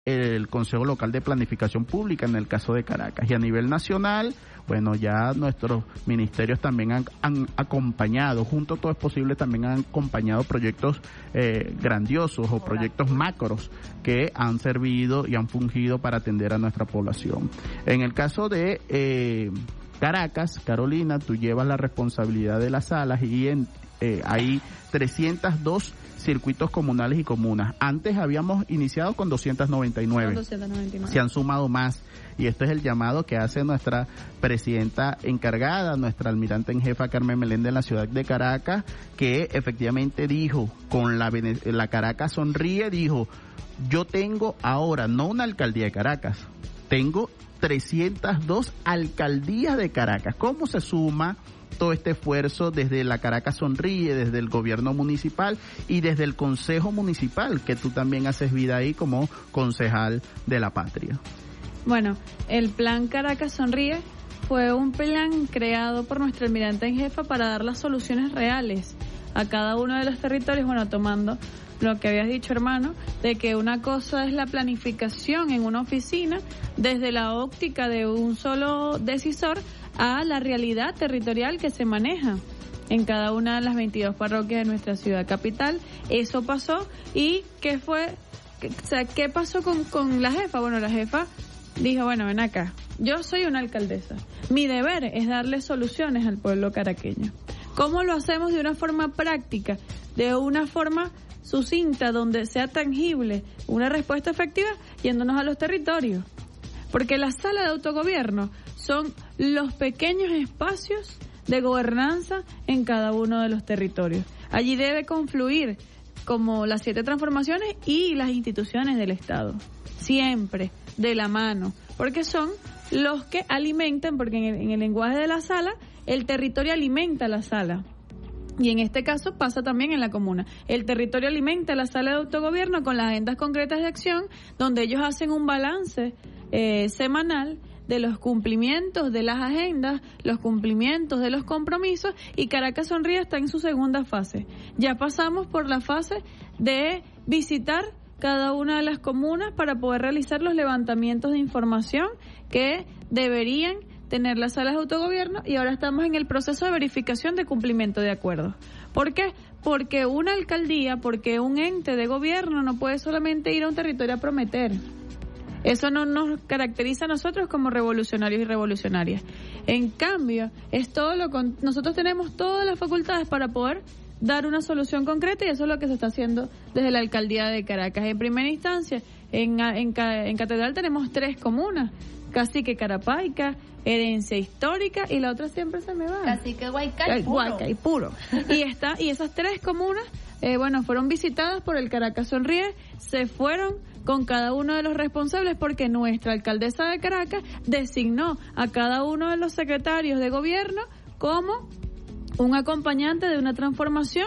el Consejo Local de Planificación Pública en el caso de Caracas. Y a nivel nacional, bueno, ya nuestros ministerios también han acompañado, junto a Todo es Posible, también han acompañado proyectos grandiosos o proyectos macros que han servido y han fungido para atender a nuestra población. En el caso de Caracas, Carolina, tú llevas la responsabilidad de las salas y hay 302 circuitos comunales y comunas. Antes habíamos iniciado con 299. 299. Se han sumado más. Y este es el llamado que hace nuestra presidenta encargada, nuestra almirante en jefa Carmen Meléndez en la ciudad de Caracas, que efectivamente dijo, con la Caracas Sonríe, dijo, yo tengo ahora no una alcaldía de Caracas, tengo 302 alcaldías de Caracas. ¿Cómo se suma todo este esfuerzo desde la Caracas Sonríe, desde el gobierno municipal y desde el Consejo Municipal, que tú también haces vida ahí como concejal de la patria? Bueno, el plan Caracas Sonríe fue un plan creado por nuestra almirante en jefa para dar las soluciones reales a cada uno de los territorios, bueno, tomando lo que habías dicho, hermano, de que una cosa es la planificación en una oficina desde la óptica de un solo decisor a la realidad territorial que se maneja en cada una de las 22 parroquias de nuestra ciudad capital. Eso pasó. ¿Y qué fue? ¿Qué pasó con la jefa? Bueno, la jefa dijo, bueno, ven acá, yo soy una alcaldesa, mi deber es darle soluciones al pueblo caraqueño. ¿Cómo lo hacemos de una forma práctica, de una forma sucinta, donde sea tangible una respuesta efectiva? Yéndonos a los territorios, porque la sala de autogobierno son los pequeños espacios de gobernanza en cada uno de los territorios. Allí debe confluir como las 7 transformaciones y las instituciones del Estado, siempre de la mano, porque son los que alimentan, porque en el lenguaje de la sala, el territorio alimenta la sala. Y en este caso pasa también en la comuna. El territorio alimenta la sala de autogobierno con las agendas concretas de acción, donde ellos hacen un balance semanal de los cumplimientos de las agendas, los cumplimientos de los compromisos, y Caracas Sonríe está en su segunda fase. Ya pasamos por la fase de visitar cada una de las comunas para poder realizar los levantamientos de información que deberían tener las salas de autogobierno, y ahora estamos en el proceso de verificación de cumplimiento de acuerdos. ¿Por qué? Porque una alcaldía, porque un ente de gobierno no puede solamente ir a un territorio a prometer. Eso no nos caracteriza a nosotros como revolucionarios y revolucionarias. En cambio, nosotros tenemos todas las facultades para poder dar una solución concreta, y eso es lo que se está haciendo desde la alcaldía de Caracas. En primera instancia, en Catedral tenemos 3 comunas: Cacique, Carapaica, Herencia Histórica, y la otra siempre se me va. Cacique, Guaycaipuro. Y esas 3 comunas, fueron visitadas por el Caracas Sonríe, se fueron con cada uno de los responsables, porque nuestra alcaldesa de Caracas designó a cada uno de los secretarios de gobierno como un acompañante de una transformación,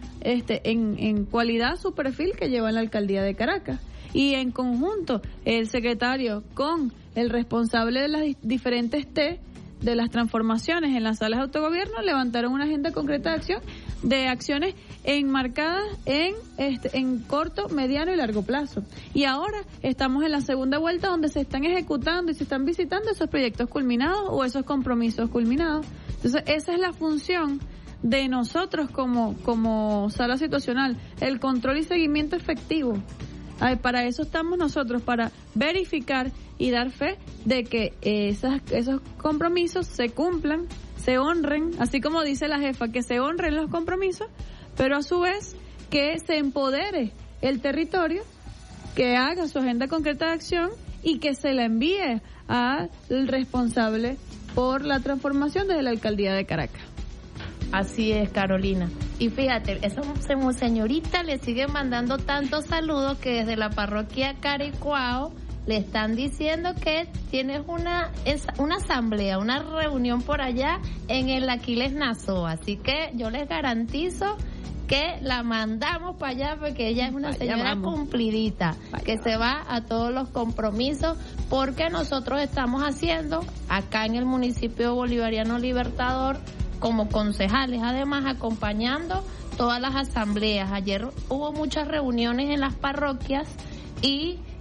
en cualidad su perfil que lleva en la alcaldía de Caracas. Y en conjunto, el secretario con el responsable de las diferentes T de las transformaciones en las salas de autogobierno levantaron una agenda concreta de acción, de acciones enmarcadas en corto, mediano y largo plazo. Y ahora estamos en la segunda vuelta, donde se están ejecutando y se están visitando esos proyectos culminados o esos compromisos culminados. Entonces, esa es la función de nosotros como sala situacional, el control y seguimiento efectivo. Para eso estamos nosotros, para verificar y dar fe de que esos compromisos se cumplan, se honren, así como dice la jefa, que se honren los compromisos, pero a su vez que se empodere el territorio, que haga su agenda concreta de acción y que se la envíe al responsable por la transformación desde la alcaldía de Caracas. Así es, Carolina. Y fíjate, esa señorita le sigue mandando tantos saludos que desde la parroquia Caricuao le están diciendo que tienes una asamblea, una reunión por allá en el Aquiles Nassau. Así que yo les garantizo que la mandamos para allá, porque ella es una señora cumplidita, que se va a todos los compromisos, porque nosotros estamos haciendo acá en el municipio bolivariano Libertador, como concejales, además acompañando todas las asambleas. Ayer hubo muchas reuniones en las parroquias y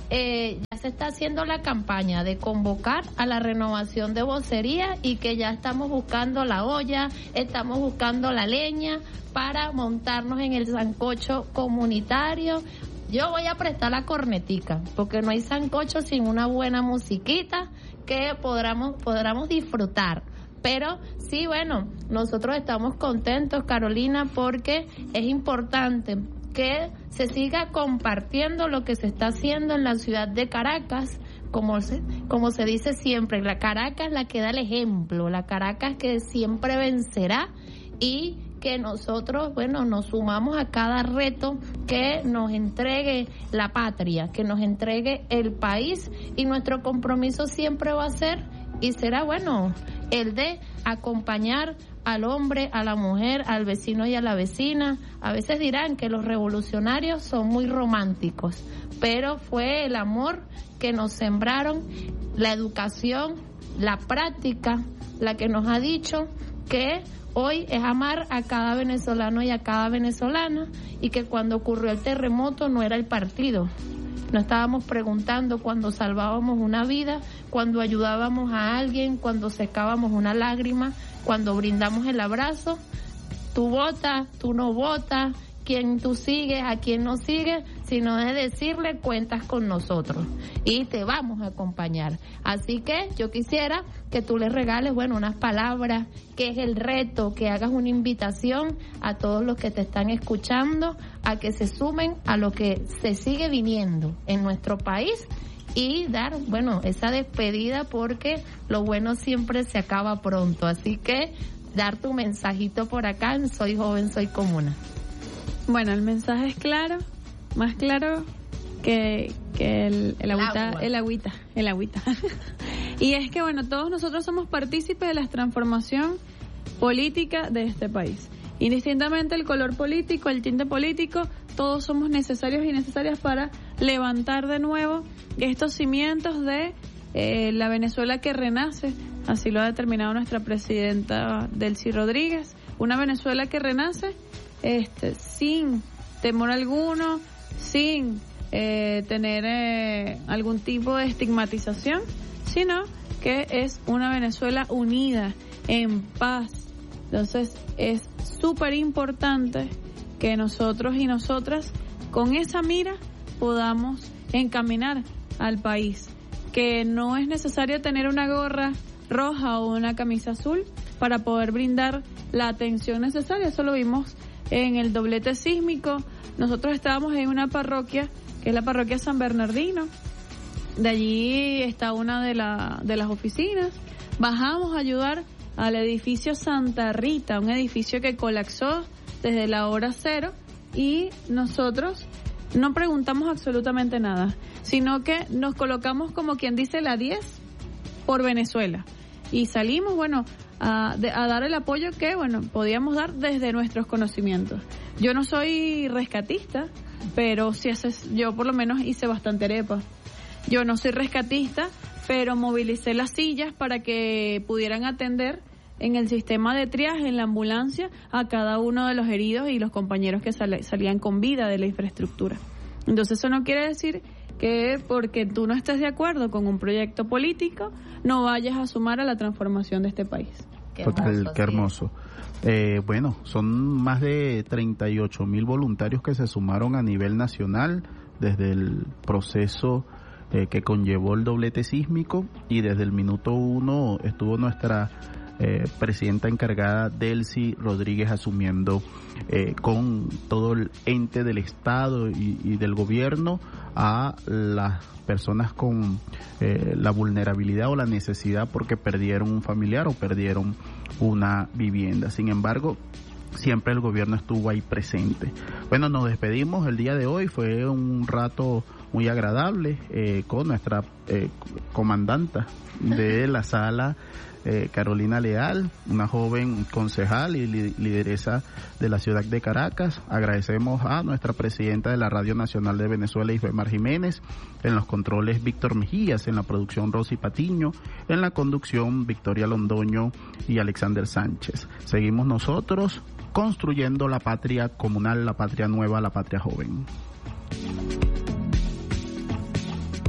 ya se está haciendo la campaña de convocar a la renovación de vocería y que ya estamos buscando la olla, estamos buscando la leña para montarnos en el sancocho comunitario. Yo voy a prestar la cornetica, porque no hay sancocho sin una buena musiquita que podamos disfrutar. Pero sí, bueno, nosotros estamos contentos, Carolina, porque es importante que se siga compartiendo lo que se está haciendo en la ciudad de Caracas, como se dice siempre, la Caracas la que da el ejemplo, la Caracas que siempre vencerá, y que nosotros, bueno, nos sumamos a cada reto que nos entregue la patria, que nos entregue el país, y nuestro compromiso siempre va a ser y será, bueno, el de acompañar al hombre, a la mujer, al vecino y a la vecina. A veces dirán que los revolucionarios son muy románticos, pero fue el amor que nos sembraron, la educación, la práctica, la que nos ha dicho que hoy es amar a cada venezolano y a cada venezolana, y que cuando ocurrió el terremoto no era el partido. No estábamos preguntando cuando salvábamos una vida, cuando ayudábamos a alguien, cuando secábamos una lágrima, cuando brindamos el abrazo. Tú votas, tú no votas, quién tú sigues, a quién no sigues, sino es decirle cuentas con nosotros y te vamos a acompañar. Así que yo quisiera que tú le regales, bueno, unas palabras, que es el reto, que hagas una invitación a todos los que te están escuchando a que se sumen a lo que se sigue viniendo en nuestro país y dar, bueno, esa despedida, porque lo bueno siempre se acaba pronto. Así que dar tu mensajito por acá en Soy Joven, Soy Comuna. Bueno, el mensaje es claro, más claro que el agüita. Y es que, bueno, todos nosotros somos partícipes de la transformación política de este país. Indistintamente el color político, el tinte político, todos somos necesarios y necesarias para levantar de nuevo estos cimientos de la Venezuela que renace. Así lo ha determinado nuestra presidenta Delcy Rodríguez. Una Venezuela que renace sin temor alguno, sin tener algún tipo de estigmatización, sino que es una Venezuela unida, en paz. Entonces es súper importante que nosotros y nosotras con esa mira podamos encaminar al país, que no es necesario tener una gorra roja o una camisa azul para poder brindar la atención necesaria. Eso lo vimos en el doblete sísmico. Nosotros estábamos en una parroquia que es la parroquia San Bernardino. De allí está una de las oficinas. Bajamos a ayudar al edificio Santa Rita, un edificio que colapsó desde la hora cero, y nosotros no preguntamos absolutamente nada, sino que nos colocamos, como quien dice, la 10 por Venezuela, y salimos, bueno, a dar el apoyo que, bueno, podíamos dar desde nuestros conocimientos. Yo no soy rescatista, pero sí yo por lo menos hice bastante arepa. Yo no soy rescatista, pero movilicé las sillas para que pudieran atender en el sistema de triaje, en la ambulancia, a cada uno de los heridos y los compañeros que salían con vida de la infraestructura. Entonces eso no quiere decir que porque tú no estés de acuerdo con un proyecto político, no vayas a sumar a la transformación de este país. Total, qué hermoso. Bueno, son más de 38,000 voluntarios que se sumaron a nivel nacional desde el proceso que conllevó el doblete sísmico, y desde el minuto 1 estuvo nuestra presidenta encargada Delcy Rodríguez asumiendo con todo el ente del Estado y del gobierno a las personas con la vulnerabilidad o la necesidad porque perdieron un familiar o perdieron una vivienda. Sin embargo, siempre el gobierno estuvo ahí presente. Bueno, nos despedimos el día de hoy. Fue un rato muy agradable con nuestra comandanta de la sala, Carolina Leal, una joven concejal y lideresa de la ciudad de Caracas. Agradecemos a nuestra presidenta de la Radio Nacional de Venezuela, Isbemar Jiménez, en los controles Víctor Mejías, en la producción Rosy Patiño, en la conducción Victoria Londoño y Alexander Sánchez. Seguimos nosotros construyendo la patria comunal, la patria nueva, la patria joven.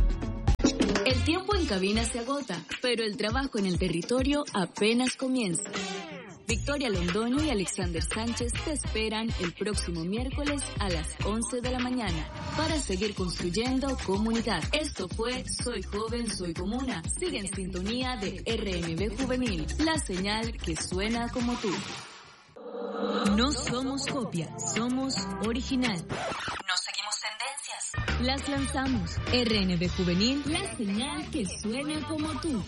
El tiempo en cabina se agota, pero el trabajo en el territorio apenas comienza. Victoria Londoño y Alexander Sánchez te esperan el próximo miércoles a las 11 de la mañana para seguir construyendo comunidad. Esto fue Soy Joven, Soy Comuna. Sigue en sintonía de RNB Juvenil, la señal que suena como tú. No somos copia, somos original. No seguimos tendencias, las lanzamos. RNB Juvenil, la señal que suena como tú.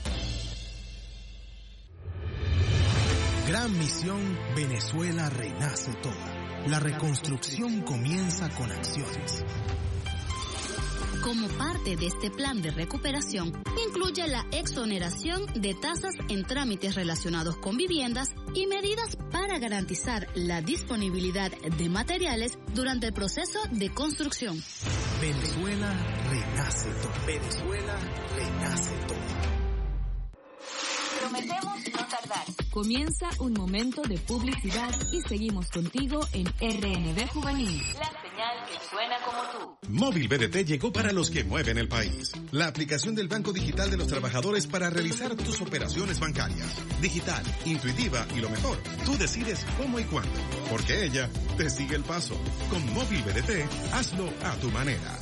Gran misión, Venezuela renace toda. La reconstrucción comienza con acciones. Como parte de este plan de recuperación, incluye la exoneración de tasas en trámites relacionados con viviendas y medidas para garantizar la disponibilidad de materiales durante el proceso de construcción. Venezuela renace toda. Venezuela renace toda. Prometemos no tardar. Comienza un momento de publicidad y seguimos contigo en RNB Juvenil. La señal que suena como tú. Móvil BDT llegó para los que mueven el país. La aplicación del Banco Digital de los Trabajadores para realizar tus operaciones bancarias. Digital, intuitiva y lo mejor, tú decides cómo y cuándo. Porque ella te sigue el paso. Con Móvil BDT, hazlo a tu manera.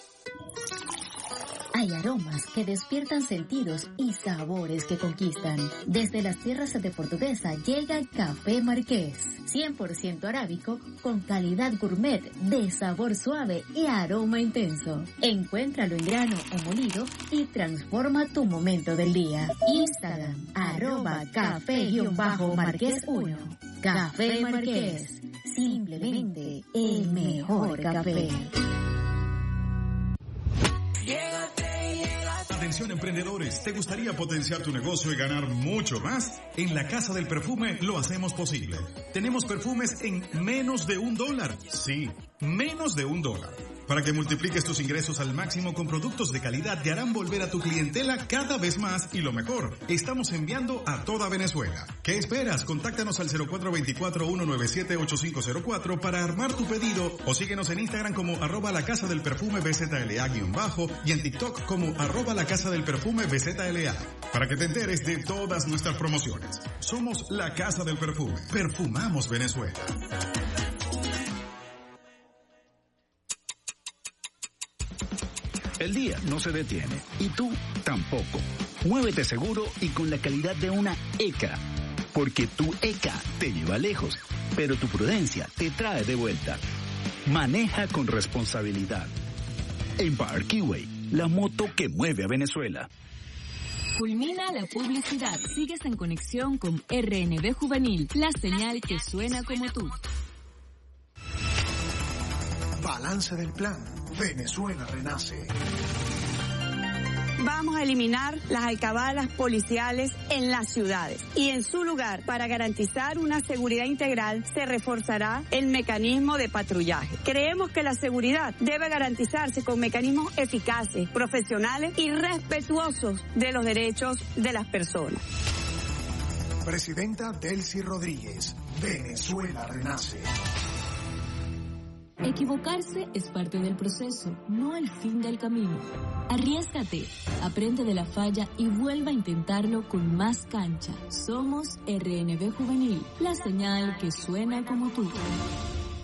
Hay aromas que despiertan sentidos y sabores que conquistan. Desde las tierras de Portuguesa llega Café Marqués, 100% arábico, con calidad gourmet, de sabor suave y aroma intenso. Encuéntralo en grano o molido y transforma tu momento del día. Instagram, @café_marqués1. Café Marqués, simplemente el mejor café. Atención emprendedores, ¿te gustaría potenciar tu negocio y ganar mucho más? En la Casa del Perfume lo hacemos posible. Tenemos perfumes en menos de $1. Sí, menos de $1. Para que multipliques tus ingresos al máximo con productos de calidad que harán volver a tu clientela cada vez más y lo mejor, estamos enviando a toda Venezuela. ¿Qué esperas? Contáctanos al 0424-197-8504 para armar tu pedido o síguenos en Instagram como @lacasadelperfume_BZLA- y en TikTok como @lacasadelperfume_BZLA para que te enteres de todas nuestras promociones. Somos La Casa del Perfume. Perfumamos Venezuela. El día no se detiene y tú tampoco. Muévete seguro y con la calidad de una ECA. Porque tu ECA te lleva lejos, pero tu prudencia te trae de vuelta. Maneja con responsabilidad. Empire Keyway, la moto que mueve a Venezuela. Culmina la publicidad. Sigues en conexión con RNB Juvenil, la señal que suena como tú. Balance del plan. Venezuela renace. Vamos a eliminar las alcabalas policiales en las ciudades y en su lugar, para garantizar una seguridad integral, se reforzará el mecanismo de patrullaje. Creemos que la seguridad debe garantizarse con mecanismos eficaces, profesionales y respetuosos de los derechos de las personas. Presidenta Delcy Rodríguez. Venezuela renace. Equivocarse es parte del proceso, no el fin del camino. Arriésgate, aprende de la falla y vuelva a intentarlo con más cancha. Somos RNB Juvenil, la señal que suena como tú.